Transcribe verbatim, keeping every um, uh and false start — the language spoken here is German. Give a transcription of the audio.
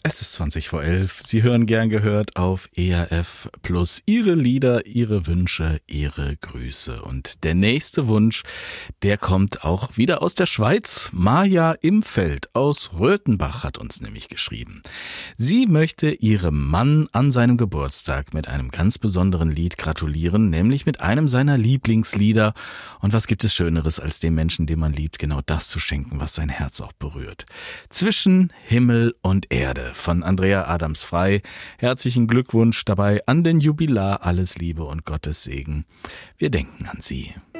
Es ist zwanzig vor elf. Sie hören gern gehört auf E R F Plus. Ihre Lieder, Ihre Wünsche, Ihre Grüße. Und der nächste Wunsch, der kommt auch wieder aus der Schweiz. Maja Imfeld aus Röthenbach hat uns nämlich geschrieben. Sie möchte ihrem Mann an seinem Geburtstag mit einem ganz besonderen Lied gratulieren, nämlich mit einem seiner Lieblingslieder. Und was gibt es Schöneres, als dem Menschen, den man liebt, genau das zu schenken, was sein Herz auch berührt. Zwischen Himmel und Erde von Andrea Adams-Frei. Herzlichen Glückwunsch dabei an den Jubilar. Alles Liebe und Gottes Segen. Wir denken an Sie.